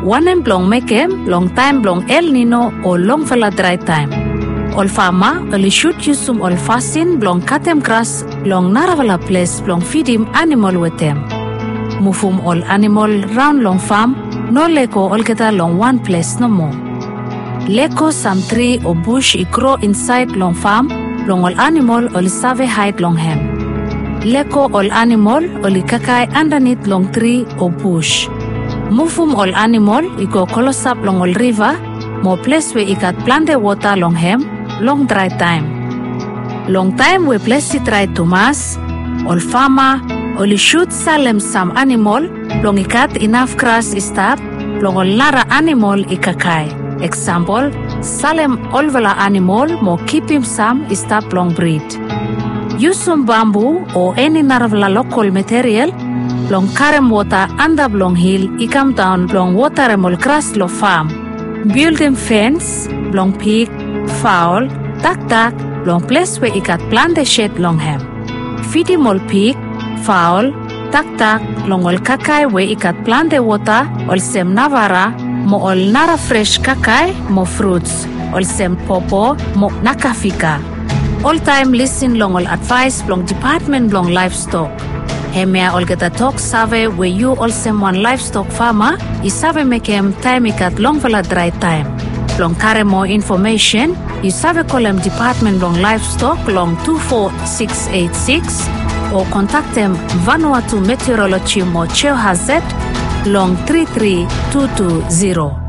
Wanem blong mekem long time blong El Nino o long vala dry time. Ol farmer oli shoot yusum ol fasin blong katem grass long naravala place blong feed him animal wetem. Mufum ol animal round long farm no leko ol geta long one place no more. Leko some tree or bush I grow inside long farm long ol animal oli save hide long hem. Leko ol animal oli kakai underneath long tree or bush. Mufum ol animal I go kolosap long ol river mo place where I got plant the water long hem long dry time. Long time we place it dry to mass ol farmer oli shoot salem some animal long I got enough grass stop long ol nara animal I kakai. Example, salem olvala animal mo keep him some stop long breed. Use some bamboo or any narvala local material long karem water under long hill I come down long water emol grass lo farm. Build him fence long pig, fowl, duck long place where I got plant the shed long hem. Feed him all pig, fowl, duck long ol kakai where I got plant the water ol sem navara mo ol nara fresh kakai mo fruits ol sem popo mo nakafika. All time listen long ol advice long department long livestock. Hemia ol geta talk save where you all sem one livestock farmer I save make him time I got long vala dry time. Long carry more information you save call him department long livestock long 24686 or contact them Vanuatu Meteorology mo Cheo Hazet long 33220.